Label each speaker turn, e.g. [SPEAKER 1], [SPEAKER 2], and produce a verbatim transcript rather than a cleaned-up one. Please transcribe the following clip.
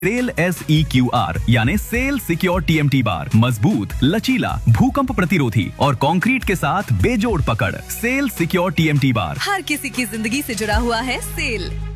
[SPEAKER 1] Cell S E Q R यानी cell secure T M T bar, मजबूत, लचीला, भूकंप प्रतिरोधी और कंक्रीट के साथ बेजोड़ पकड़। Cell secure T M T bar
[SPEAKER 2] हर किसी की जिंदगी से जुड़ा हुआ है। सेल